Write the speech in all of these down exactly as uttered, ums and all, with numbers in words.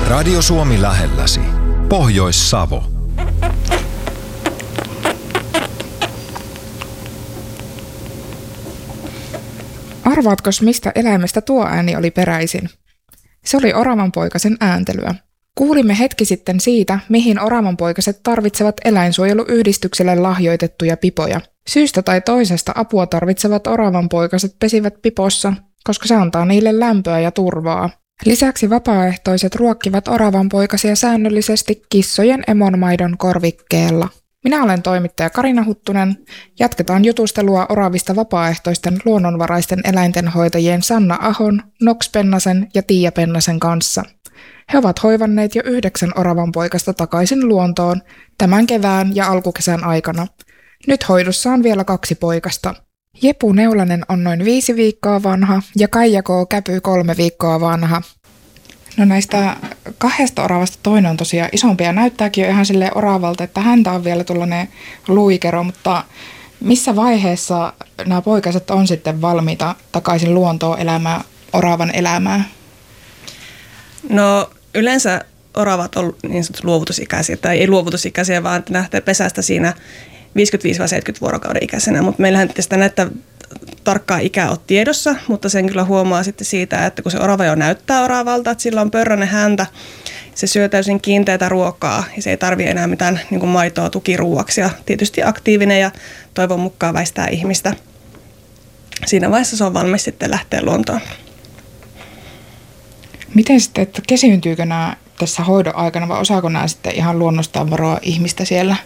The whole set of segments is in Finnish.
Radio Suomi lähelläsi. Pohjois-Savo. Arvaatko, mistä eläimestä tuo ääni oli peräisin? Se oli oravanpoikasen ääntelyä. Kuulimme hetki sitten siitä, mihin oravanpoikaset tarvitsevat eläinsuojeluyhdistykselle lahjoitettuja pipoja. Syystä tai toisesta apua tarvitsevat oravanpoikaset pesivät pipossa, koska se antaa niille lämpöä ja turvaa. Lisäksi vapaaehtoiset ruokkivat oravanpoikasia säännöllisesti kissojen emonmaidon korvikkeella. Minä olen toimittaja Karina Huttunen. Jatketaan jutustelua oravista vapaaehtoisten luonnonvaraisten eläintenhoitajien Sanna Ahon, Nox Pennasen ja Tiia Pennasen kanssa. He ovat hoivanneet jo yhdeksän oravanpoikasta takaisin luontoon tämän kevään ja alkukesän aikana. Nyt hoidossa on vielä kaksi poikasta. Jepu Neulanen on noin viisi viikkoa vanha ja Kaija K. Käpy kolme viikkoa vanha. No näistä kahdesta oravasta toinen on tosiaan isompi ja näyttääkin jo ihan silleen oravalta, että häntä on vielä tuollainen luikero, mutta missä vaiheessa nämä poikaset on sitten valmiita takaisin luontoon elämään oravan elämää? No yleensä oravat on niin sanottu luovutusikäisiä, tai ei luovutusikäisiä, vaan että lähtee pesästä siinä viisikymmentäviisi seitsemänkymmentä vuorokauden ikäisenä, mutta meillähän sitä näyttää tarkkaa ikää ole tiedossa, mutta sen kyllä huomaa sitten siitä, että kun se orava jo näyttää oravalta, että sillä on pörröinen häntä, se syö täysin kiinteätä ruokaa ja se ei tarvitse enää mitään niin kuin maitoa tukiruuaksi ja tietysti aktiivinen ja toivon mukaan väistää ihmistä. Siinä vaiheessa se on valmis sitten lähteä luontoon. Miten sitten, että kesyyntyykö nämä tässä hoidon aikana vai osaako nämä sitten ihan luonnostaan varoa ihmistä siellä?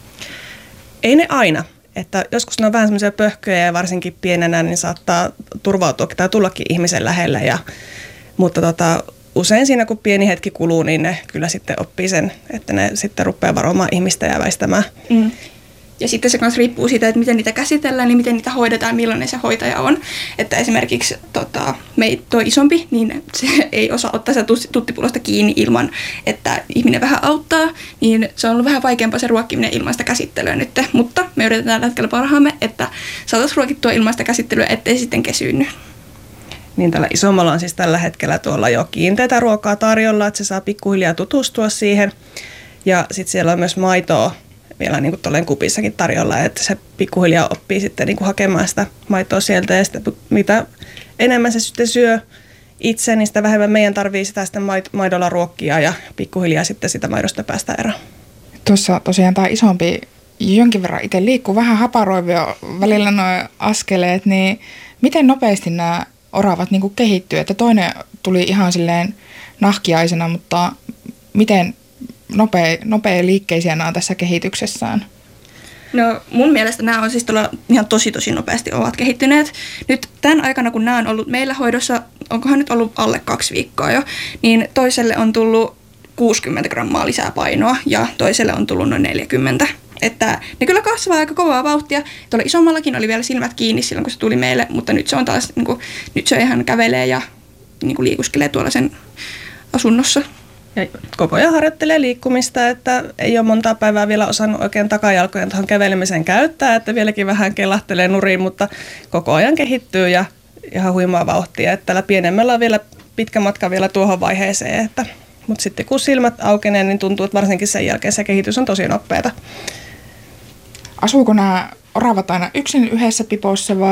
Ei ne aina. Että joskus ne on vähän semmoisia pöhköjä ja varsinkin pienenä niin saattaa turvautua tai tullakin ihmisen lähelle. Ja, mutta tota, usein siinä kun pieni hetki kuluu, niin ne kyllä sitten oppii sen, että ne sitten rupeaa varomaan ihmistä ja väistämään. Mm. Ja sitten se myös riippuu siitä, että miten niitä käsitellään, niin miten niitä hoidetaan, millainen se hoitaja on. Että esimerkiksi tota, me tuo isompi, niin se ei osaa ottaa sitä tuttipullosta kiinni ilman, että ihminen vähän auttaa. Niin se on ollut vähän vaikeampaa se ruokkiminen ilman sitä käsittelyä nyt. Mutta me yritetään tällä hetkellä parhaamme, että saataisiin ruokittua ilman sitä käsittelyä, ettei sitten kesyynny. Niin tällä isommalla on siis tällä hetkellä tuolla jo kiinteätä ruokaa tarjolla, että se saa pikkuhiljaa tutustua siihen. Ja sitten siellä on myös maitoa vielä niin kuin tuolleen kupissakin tarjolla, että se pikkuhiljaa oppii sitten niin kuin hakemaan sitä maitoa sieltä ja sitten mitä enemmän se sitten syö itse, niin sitä vähemmän meidän tarvii sitä sitten maidolla ruokkia ja pikkuhiljaa sitten sitä maidosta päästä eroon. Tuossa tosiaan tämä isompi jonkin verran itse liikkuu, vähän haparoivia välillä nuo askeleet, niin miten nopeasti nämä oravat niin kuin kehittyy? Että toinen tuli ihan silleen nahkiaisena, mutta miten Nopea, nopea liikkeisiä nämä on tässä kehityksessään? No mun mielestä nämä on siis ihan tosi tosi nopeasti ovat kehittyneet. Nyt tämän aikana, kun nämä on ollut meillä hoidossa, onkohan nyt ollut alle kaksi viikkoa jo, niin toiselle on tullut kuusikymmentä grammaa lisää painoa ja toiselle on tullut noin neljäkymmentä. Että ne kyllä kasvaa aika kovaa vauhtia. Tuolla isommallakin oli vielä silmät kiinni silloin, kun se tuli meille, mutta nyt se on taas, niin kuin, nyt se ihan kävelee ja niin kuin liikuskelee tuolla sen asunnossa. Ja koko ajan harjoittelee liikkumista, että ei ole montaa päivää vielä osannut oikein takajalkojen tuohon kävelemiseen käyttää, että vieläkin vähän kelahtelee nuriin, mutta koko ajan kehittyy ja ihan huimaa vauhtia. Että tällä pienemmällä on vielä pitkä matka vielä tuohon vaiheeseen, että, mutta sitten kun silmät aukenee, niin tuntuu, että varsinkin sen jälkeen se kehitys on tosi nopeata. Asuuko nämä oravat aina yksin yhdessä pipossa vai